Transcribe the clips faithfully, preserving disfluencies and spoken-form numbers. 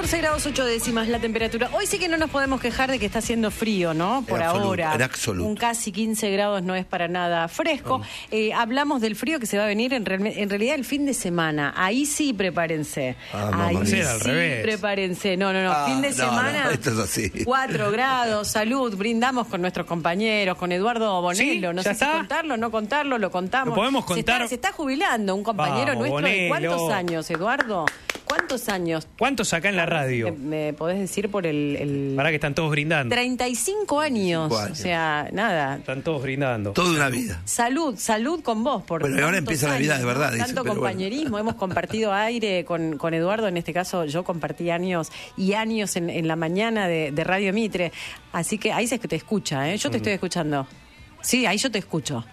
catorce grados ocho décimas la temperatura. Hoy sí que no nos podemos quejar de que está haciendo frío, ¿no? Por en ahora. Absoluto, en absoluto. Un casi quince grados no es para nada fresco. No. Eh, hablamos del frío que se va a venir en, real, en realidad el fin de semana. Ahí sí prepárense. Ah, Ahí sí al revés. prepárense. No, no, no. Ah, fin de no, semana. No, esto es así. cuatro grados, salud. Brindamos con nuestros compañeros, con Eduardo Bonello. ¿Sí? No ¿Ya sé está? si contarlo, no contarlo, lo contamos. ¿Lo podemos contar? Se está, se está jubilando un compañero Vamos, nuestro. Bonello. ¿De cuántos años, Eduardo? ¿Cuántos años? ¿Cuántos acá en la radio? ¿Me, me podés decir por el, el...? Para que están todos brindando. treinta y cinco años. treinta y cinco años. O sea, nada. Están todos brindando. Toda una vida. Salud, salud con vos. Por Bueno, y ahora tantos empieza la vida años, de verdad, ¿no? dice, Tanto pero compañerismo. bueno. Hemos compartido aire con, con Eduardo. En este caso, yo compartí años y años en, en la mañana de, de Radio Mitre. Así que ahí se te escucha, ¿eh? Yo te estoy escuchando. Sí, ahí yo te escucho.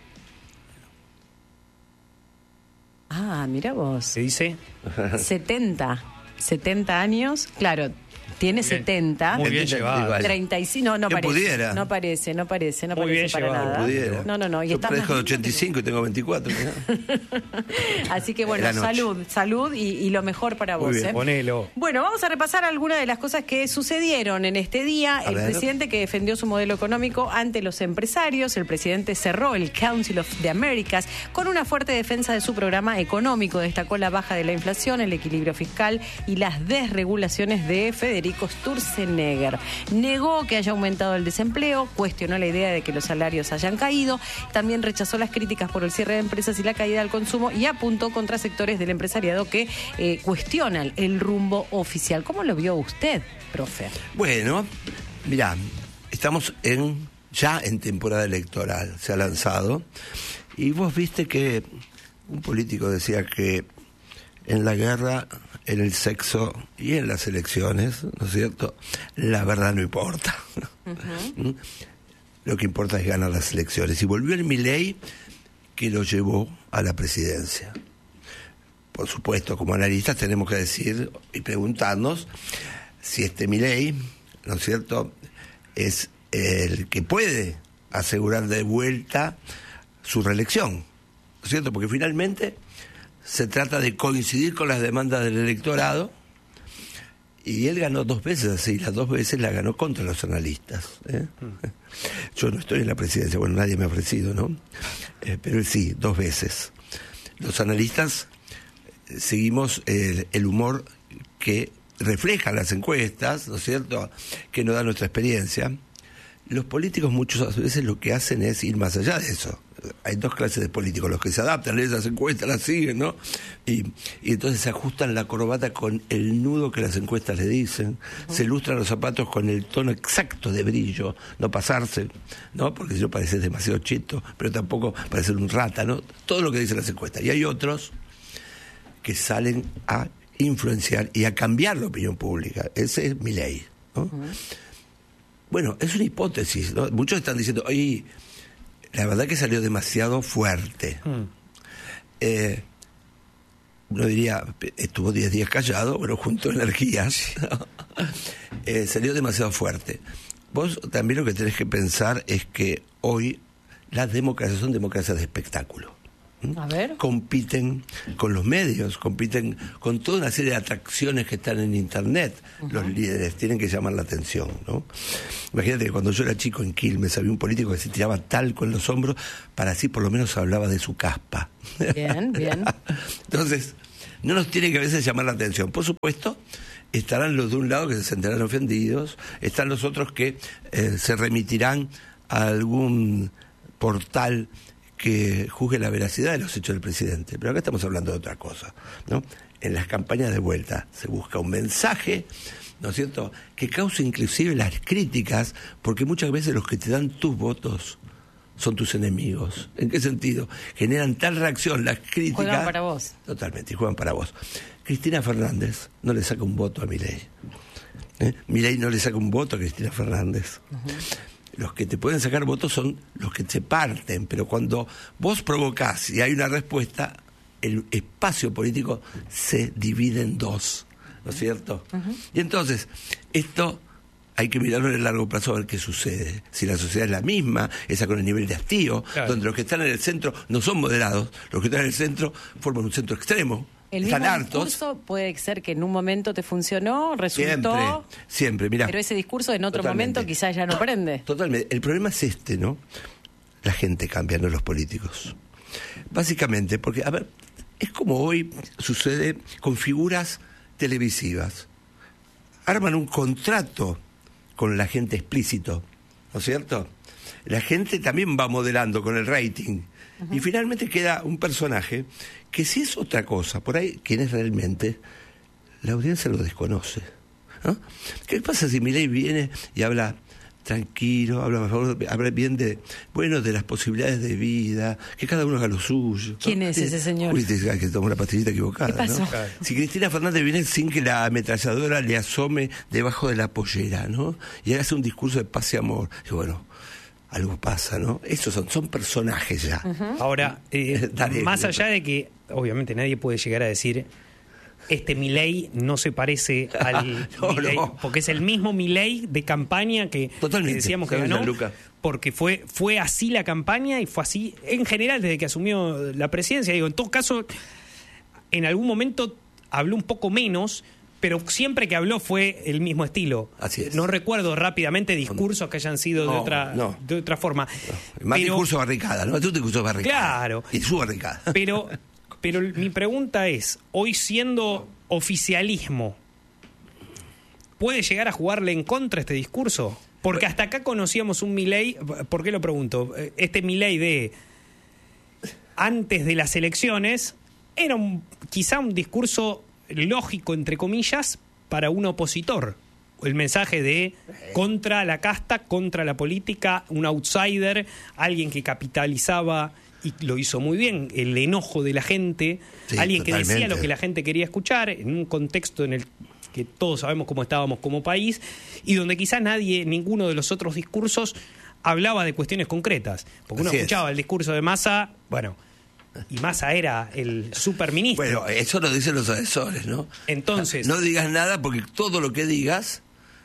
Ah, mira vos. ¿Qué dice? setenta. setenta años, claro, tiene Bien. setenta. Muy bien Entiendo, llevado. igual. treinta y cinco, no, no Que parece. pudiera. No parece, no parece, no Muy parece bien para llevado. nada. Pudiera. No, no, no. Y Yo está parezco de más ochenta y cinco y tengo veinticuatro. Así que bueno, La noche. salud, salud y, y lo mejor para Muy vos. bien. ¿eh? Ponelo. Bueno, vamos a repasar algunas de las cosas que sucedieron en este día. A El ver. presidente que defendió su modelo económico ante los empresarios. El presidente cerró el Council of the Americas con una fuerte defensa de su programa económico. Destacó la baja de la inflación, el equilibrio fiscal y las desregulaciones de Federico Sturzenegger. Negó que haya aumentado el desempleo, cuestionó la idea de que los salarios hayan caído, también rechazó las críticas por el cierre de empresas y la caída del consumo y apuntó contra sectores del empresariado que eh, cuestionan el rumbo oficial. ¿Cómo lo vio usted, profe? Bueno, mirá, estamos en ya en temporada electoral, se ha lanzado, y vos viste que un político decía que en la guerra, en el sexo y en las elecciones, ¿no es cierto?, la verdad no importa. Uh-huh. Lo que importa es ganar las elecciones. Y volvió el Milei que lo llevó a la presidencia. Por supuesto, como analistas tenemos que decir y preguntarnos si este Milei, ¿no es cierto?, es el que puede asegurar de vuelta su reelección, ¿no es cierto?, porque finalmente se trata de coincidir con las demandas del electorado, y él ganó dos veces así, las dos veces la ganó contra los analistas. ¿eh? Mm. Yo no estoy en la presidencia, bueno, nadie me ha ofrecido, ¿no? Eh, pero él sí, dos veces. Los analistas eh, seguimos el, el humor que reflejan las encuestas, ¿no es cierto?, que nos da nuestra experiencia. Los políticos muchas veces lo que hacen es ir más allá de eso. Hay dos clases de políticos, los que se adaptan a esas encuestas, las siguen, ¿no? Y, y entonces se ajustan la corbata con el nudo que las encuestas le dicen, uh-huh. Se lustran los zapatos con el tono exacto de brillo, no pasarse, ¿no? Porque si no pareces demasiado cheto, pero tampoco parecer un rata, ¿no? Todo lo que dicen las encuestas. Y hay otros que salen a influenciar y a cambiar la opinión pública. Ese es Milei, ¿no? Uh-huh. Bueno, es una hipótesis, ¿no? Muchos están diciendo, oye, la verdad que salió demasiado fuerte. Mm. Eh, uno diría, estuvo diez días callado, pero junto energías. eh, salió demasiado fuerte. Vos también lo que tenés que pensar es que hoy las democracias son democracias de espectáculo. ¿Mm? A ver. Compiten con los medios, compiten con toda una serie de atracciones que están en Internet. Uh-huh. Los líderes tienen que llamar la atención, ¿no? Imagínate que cuando yo era chico en Quilmes había un político que se tiraba talco en los hombros para así por lo menos hablaba de su caspa. Bien, bien. Entonces, no nos tiene que a veces llamar la atención. Por supuesto, estarán los de un lado que se sentirán ofendidos, están los otros que eh, se remitirán a algún portal que juzgue la veracidad de los hechos del presidente. Pero acá estamos hablando de otra cosa, ¿no? En las campañas de vuelta se busca un mensaje, ¿no es cierto?, que cause inclusive las críticas, porque muchas veces los que te dan tus votos son tus enemigos. ¿En qué sentido? Generan tal reacción las críticas... Juegan para vos. Totalmente, y juegan para vos. Cristina Fernández no le saca un voto a Milei. ¿Eh? Milei no le saca un voto a Cristina Fernández. Uh-huh. Los que te pueden sacar votos son los que se parten, pero cuando vos provocás y hay una respuesta, el espacio político se divide en dos, ¿no es cierto? Uh-huh. Y entonces, esto hay que mirarlo en el largo plazo a ver qué sucede. Si la sociedad es la misma, esa con el nivel de hastío, claro, donde los que están en el centro no son moderados, los que están en el centro forman un centro extremo. el están mismo hartos. discurso puede ser que en un momento te funcionó, resultó... Siempre, siempre, mirá. Pero ese discurso en otro Totalmente. momento quizás ya no prende. Totalmente. El problema es este, ¿no? La gente cambia, no los políticos. Básicamente, porque, a ver, es como hoy sucede con figuras televisivas. Arman un contrato con la gente explícito, ¿no es cierto? La gente también va modelando con el rating. Uh-huh. Y finalmente queda un personaje que si es otra cosa, por ahí, ¿quién es realmente? La audiencia lo desconoce, ¿no? ¿Qué pasa si Milei viene y habla tranquilo, habla a favor, habla bien de, bueno, de las posibilidades de vida, que cada uno haga lo suyo, ¿no? ¿Quién es ese señor? Uy, te dice que tomó una pastillita equivocada, ¿Qué pasó? ¿no? Si Cristina Fernández viene sin que la ametralladora le asome debajo de la pollera, ¿no? Y hace un discurso de paz y amor, y bueno, algo pasa, ¿no? Esos son, son personajes ya. Uh-huh. Ahora, eh, Dale, más allá de que obviamente nadie puede llegar a decir este Milei no se parece al no, Milei, no. porque es el mismo Milei de campaña que, que decíamos que ganó, Luca. porque fue fue así la campaña y fue así en general desde que asumió la presidencia. Digo, en todo caso, en algún momento habló un poco menos, pero siempre que habló fue el mismo estilo. Así es. No recuerdo rápidamente discursos que hayan sido no, de otra no. de otra forma. No. Más pero, discurso barricada, ¿no? Tú discurso barricada. Claro. Y su barricada. Pero Pero mi pregunta es, hoy siendo oficialismo, ¿puede llegar a jugarle en contra este discurso? Porque hasta acá conocíamos un Milei, ¿por qué lo pregunto? Este Milei de antes de las elecciones era un, quizá un discurso lógico, entre comillas, para un opositor. El mensaje de contra la casta, contra la política, un outsider, alguien que capitalizaba... y lo hizo muy bien, el enojo de la gente, sí, alguien totalmente. Que decía lo que la gente quería escuchar, en un contexto en el que todos sabemos cómo estábamos como país, y donde quizás nadie, ninguno de los otros discursos hablaba de cuestiones concretas. Porque uno Así escuchaba es. el discurso de Massa, bueno, y Massa era el superministro. Bueno, eso lo dicen los asesores, ¿no? Entonces... No digas nada porque todo lo que digas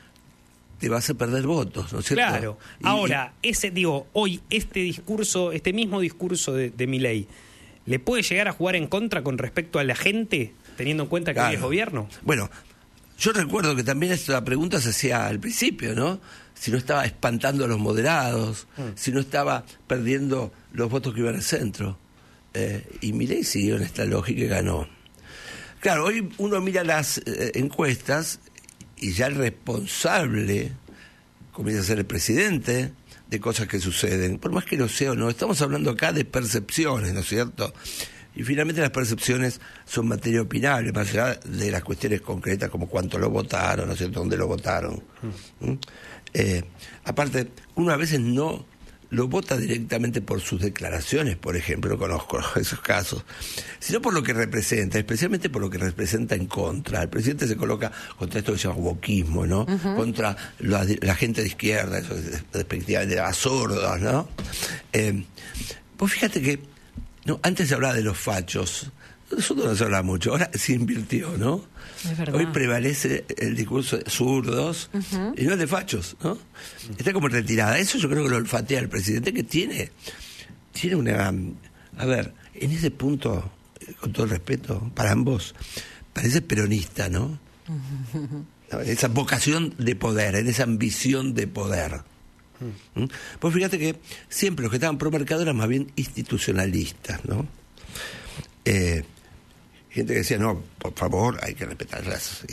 te vas a perder votos, ¿no es cierto? Claro. Y, Ahora, ese digo, hoy este discurso, este mismo discurso de, de Milei, ¿le puede llegar a jugar en contra con respecto a la gente, teniendo en cuenta que claro. hoy es gobierno? Bueno, yo recuerdo que también esta pregunta se hacía al principio, ¿no? Si no estaba espantando a los moderados, mm. si no estaba perdiendo los votos que iban al centro. Eh, y Milei siguió en esta lógica y ganó. Claro, hoy uno mira las eh, encuestas y ya el responsable comienza a ser el presidente de cosas que suceden, por más que lo sea o no. Estamos hablando acá de percepciones, ¿no es cierto? Y finalmente las percepciones son materia opinable, más allá de las cuestiones concretas como cuánto lo votaron, ¿no es cierto?, dónde lo votaron. Mm. ¿Mm? Eh, aparte, uno a veces no lo vota directamente por sus declaraciones, por ejemplo, no conozco esos casos, sino por lo que representa, especialmente por lo que representa en contra. El presidente se coloca contra esto que se llama wokismo, ¿no? Uh-huh. Contra la, la gente de izquierda, eso respectivamente, a sordos, ¿no? Eh, pues fíjate que no, antes se hablaba de los fachos, nosotros no se habla mucho, ahora se invirtió, ¿no? Es verdad. Hoy prevalece el discurso de zurdos uh-huh. y no el de fachos, ¿no? Está como retirada. Eso yo creo que lo olfatea el presidente, que tiene, tiene una... A ver, en ese punto, con todo el respeto para ambos, parece peronista, ¿no? Uh-huh. En esa vocación de poder, en esa ambición de poder. Uh-huh. Pues fíjate que siempre los que estaban pro mercado eran más bien institucionalistas, ¿no? Eh, gente que decía, no, por favor, hay que respetar las